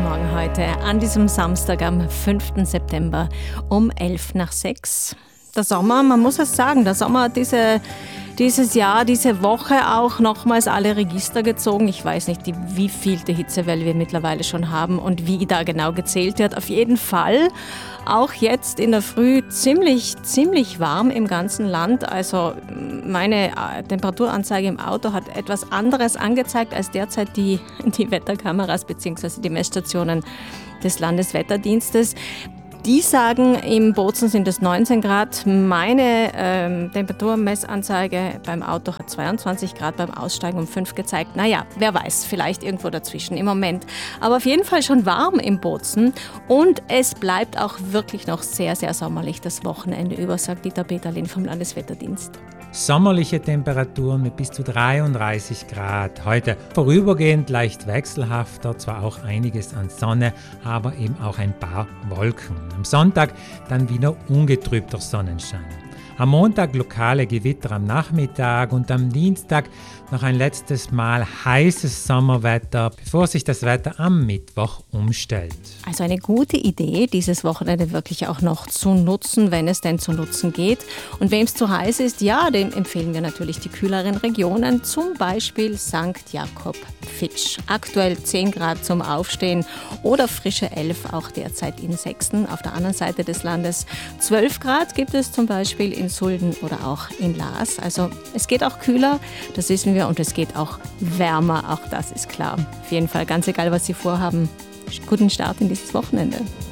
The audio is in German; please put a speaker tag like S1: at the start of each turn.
S1: Morgen heute an diesem Samstag am 5. September um 5:11. Der Sommer, man muss es sagen, der Sommer hat dieses Jahr, diese Woche auch nochmals alle Register gezogen. Ich weiß nicht, wie vielte Hitzewelle wir mittlerweile schon haben und wie da genau gezählt wird. Auf jeden Fall auch jetzt in der Früh ziemlich warm im ganzen Land. Also meine Temperaturanzeige im Auto hat etwas anderes angezeigt als derzeit die Wetterkameras bzw. die Messstationen des Landeswetterdienstes. Die sagen, im Bozen sind es 19 Grad. Meine Temperaturmessanzeige beim Auto hat 22 Grad, beim Aussteigen um 5 gezeigt. Naja, wer weiß, vielleicht irgendwo dazwischen im Moment. Aber auf jeden Fall schon warm im Bozen. Und es bleibt auch wirklich noch sehr, sehr sommerlich das Wochenende über, sagt Dieter Peterlin vom Landeswetterdienst.
S2: Sommerliche Temperaturen mit bis zu 33 Grad. Heute vorübergehend leicht wechselhafter, zwar auch einiges an Sonne, aber eben auch ein paar Wolken. Am Sonntag dann wieder ungetrübter Sonnenschein. Am Montag lokale Gewitter am Nachmittag und am Dienstag noch ein letztes Mal heißes Sommerwetter, bevor sich das Wetter am Mittwoch umstellt.
S1: Also eine gute Idee, dieses Wochenende wirklich auch noch zu nutzen, wenn es denn zu nutzen geht. Und wem es zu heiß ist, ja, dem empfehlen wir natürlich die kühleren Regionen, zum Beispiel St. Jakob-Fitsch. Aktuell 10 Grad zum Aufstehen oder frische 11, auch derzeit in Sexten. Auf der anderen Seite des Landes 12 Grad gibt es zum Beispiel in Sulden oder auch in Laas. Also es geht auch kühler, das wissen wir, und es geht auch wärmer, auch das ist klar. Auf jeden Fall, ganz egal, was Sie vorhaben, guten Start in dieses Wochenende.